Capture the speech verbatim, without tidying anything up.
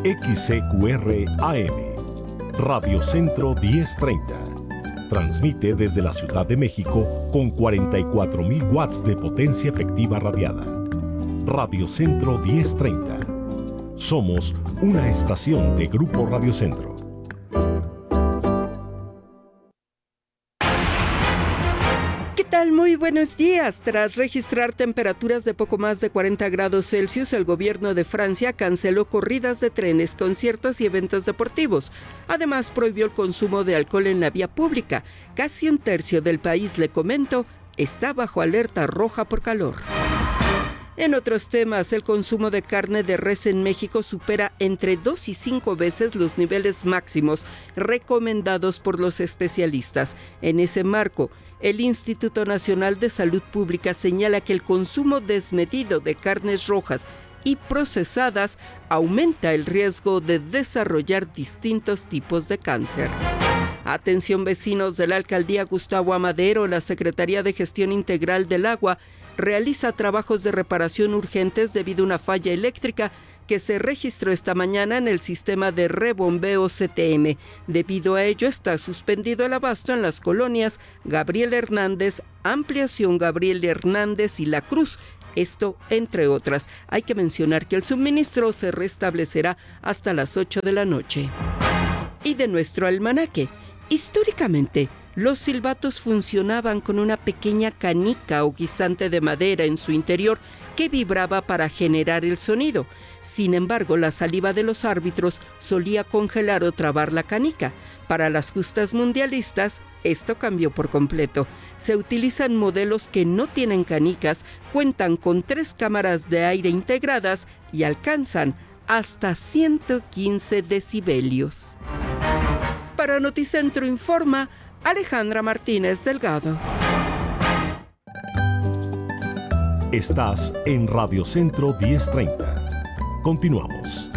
X C Q R A M, Radio Centro diez treinta. Transmite desde la Ciudad de México con cuarenta y cuatro mil watts de potencia efectiva radiada. Radio Centro diez treinta. Somos una estación de Grupo Radio Centro. Muy buenos días. Tras registrar temperaturas de poco más de cuarenta grados Celsius, el gobierno de Francia canceló corridas de trenes, conciertos y eventos deportivos. Además, prohibió el consumo de alcohol en la vía pública. Casi un tercio del país, le comento, está bajo alerta roja por calor. En otros temas, el consumo de carne de res en México supera entre dos y cinco veces los niveles máximos recomendados por los especialistas. En ese marco, el Instituto Nacional de Salud Pública señala que el consumo desmedido de carnes rojas y procesadas aumenta el riesgo de desarrollar distintos tipos de cáncer. Atención vecinos de la Alcaldía Gustavo Amadero, la Secretaría de Gestión Integral del Agua realiza trabajos de reparación urgentes debido a una falla eléctrica que se registró esta mañana en el sistema de rebombeo C T M. Debido a ello, está suspendido el abasto en las colonias Gabriel Hernández, Ampliación Gabriel Hernández y La Cruz. Esto, entre otras. Hay que mencionar que el suministro se restablecerá hasta las ocho de la noche. Y de nuestro almanaque. Históricamente, los silbatos funcionaban con una pequeña canica o guisante de madera en su interior que vibraba para generar el sonido. Sin embargo, la saliva de los árbitros solía congelar o trabar la canica. Para las justas mundialistas, esto cambió por completo. Se utilizan modelos que no tienen canicas, cuentan con tres cámaras de aire integradas y alcanzan hasta ciento quince decibelios. Para Noticentro Informa, Alejandra Martínez Delgado. Estás en Radio Centro diez treinta. Continuamos.